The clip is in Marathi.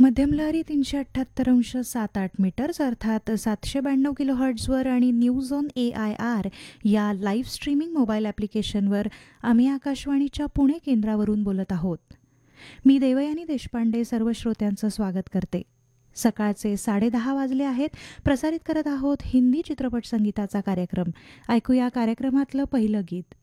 मध्यम लहरी 378.78 मीटर्स अर्थात 792 किलोहर्ट्झवर आणि न्यूज ऑन AIR या लाईव्ह स्ट्रीमिंग मोबाईल ॲप्लिकेशनवर आम्ही आकाशवाणीच्या पुणे केंद्रावरून बोलत आहोत. मी देवयानी देशपांडे सर्व श्रोत्यांचं स्वागत करते. सकाळचे 10:30 वाजले आहेत. प्रसारित करत आहोत हिंदी चित्रपट संगीताचा कार्यक्रम. ऐकूया कार्यक्रमातलं पहिलं गीत.